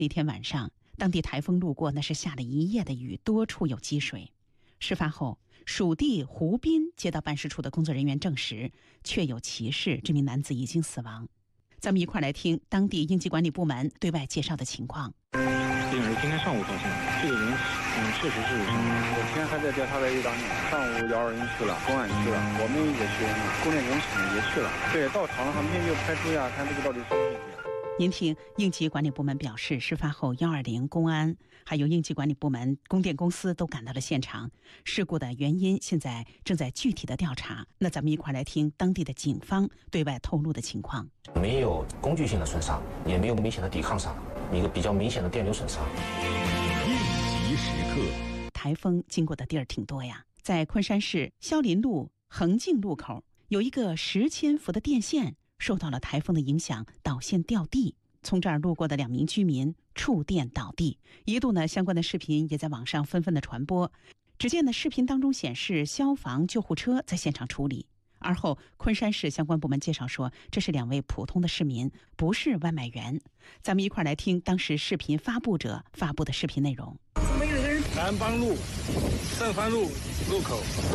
那天晚上，当地台风路过，那是下了一夜的雨，多处有积水。事发后，属地胡滨街道办事处的工作人员证实，确有其事，这名男子已经死亡。咱们一块来听当地应急管理部门对外介绍的情况。 病人今天上午发现，这个人确实是身亡。 我天还在调查的一当年，上午120去了，公安去了，我们也去了，供电公司也去了。对，到场上面就排除呀，看这个到底什么问题。 您听，应急管理部门表示，事发后120公安还有应急管理部门、供电公司都赶到了现场。事故的原因现在正在具体的调查。那咱们一块来听当地的警方对外透露的情况。 没有工具性的损伤，也没有明显的抵抗伤，一个比较明显的电流损伤。 应急时刻， 台风经过的地儿挺多呀，在昆山市萧林路横径路口有一个10千伏的电线受到了台风的影响，导线掉地，从这儿路过的2名居民触电倒地。一度呢，相关的视频也在网上纷纷的传播。只见呢，视频当中显示消防救护车在现场处理。而后，昆山市相关部门介绍说，这是2位普通的市民，不是外卖员。咱们一块来听当时视频发布者发布的视频内容。 南邦路盛帆路路口，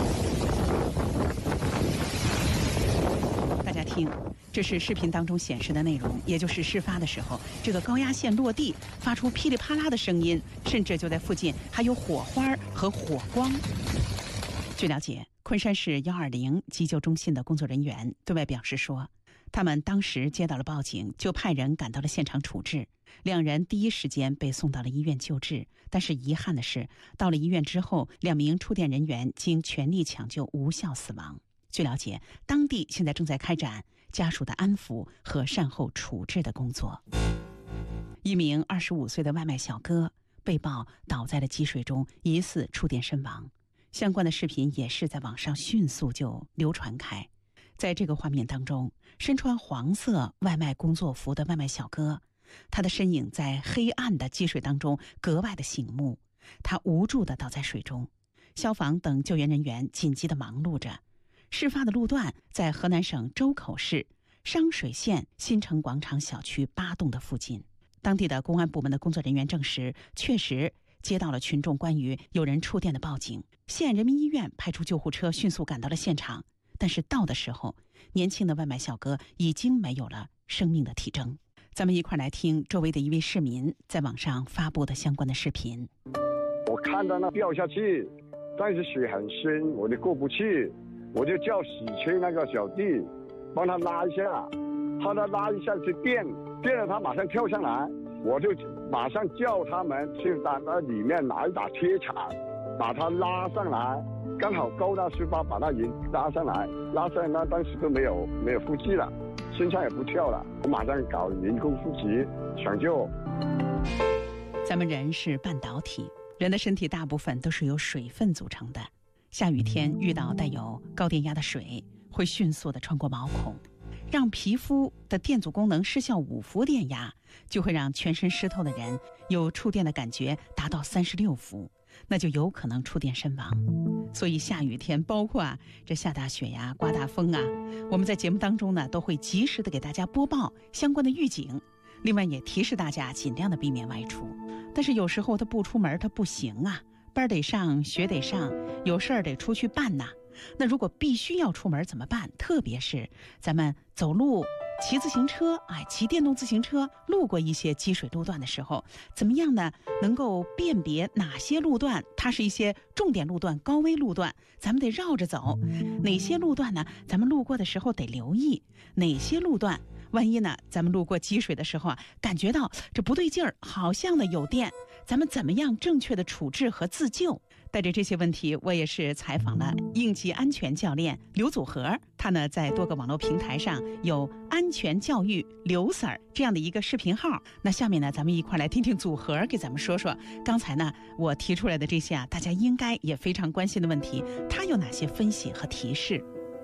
大家听，这是视频当中显示的内容，也就是事发的时候，这个高压线落地发出噼里啪啦的声音，甚至就在附近还有火花和火光。据了解，昆山市120急救中心的工作人员对外表示说，他们当时接到了报警，就派人赶到了现场处置，2人第一时间被送到了医院救治。但是遗憾的是，到了医院之后，2名触电人员经全力抢救无效死亡。据了解，当地现在正在开展家属的安抚和善后处置的工作。一名25岁的外卖小哥被曝倒在了积水中，疑似触电身亡。相关的视频也是在网上迅速就流传开。在这个画面当中，身穿黄色外卖工作服的外卖小哥，他的身影在黑暗的积水当中格外的醒目，他无助地倒在水中。消防等救援人员紧急地忙碌着。事发的路段在河南省周口市商水县新城广场小区8栋的附近。当地的公安部门的工作人员证实，确实接到了群众关于有人触电的报警，县人民医院派出救护车迅速赶到了现场。但是到的时候，年轻的外卖小哥已经没有了生命的体征。咱们一块来听周围的一位市民在网上发布的相关的视频。 我看到那掉下去，但是水很深，我就过不去，我就叫洗车那个小弟帮他拉一下，他拉一下去电了，他马上跳上来，我就马上叫他们去那里面拿一把铁铲把他拉上来，刚好够到18把那人拉上来，那当时都没有呼吸了，身上也不跳了，我马上搞人工呼吸抢救。 咱们人是半导体，人的身体大部分都是由水分组成的。下雨天遇到带有高电压的水，会迅速地穿过毛孔，让皮肤的电阻功能失效5伏电压，就会让全身湿透的人有触电的感觉达到36伏，那就有可能触电身亡。所以下雨天，包括这下大雪呀、刮大风啊，我们在节目当中呢都会及时的给大家播报相关的预警，另外也提示大家尽量的避免外出。但是有时候他不出门他不行啊，班得上，学得上，有事儿得出去办呐。那如果必须要出门怎么办？特别是咱们走路、骑自行车，骑电动自行车路过一些积水路段的时候，怎么样呢？能够辨别哪些路段它是一些重点路段、高危路段，咱们得绕着走；哪些路段呢，咱们路过的时候得留意；哪些路段，万一呢，咱们路过积水的时候感觉到这不对劲儿，好像呢有电，咱们怎么样正确的处置和自救？带着这些问题，我也是采访了应急安全教练刘祖和，他呢在多个网络平台上有安全教育刘 Sir 这样的一个视频号。那下面呢，咱们一块来听听祖和给咱们说说刚才呢我提出来的这些大家应该也非常关心的问题，他有哪些分析和提示。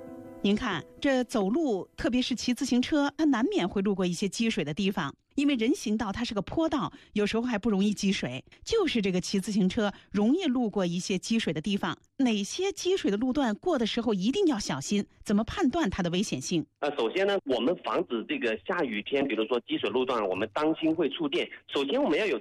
您看，这走路，特别是骑自行车，它难免会路过一些积水的地方。因为人行道它是个坡道，有时候还不容易积水。就是这个骑自行车容易路过一些积水的地方，哪些积水的路段过的时候一定要小心？怎么判断它的危险性？ 首先呢，我们防止这个下雨天，比如说积水路段，我们当心会触电。首先我们要有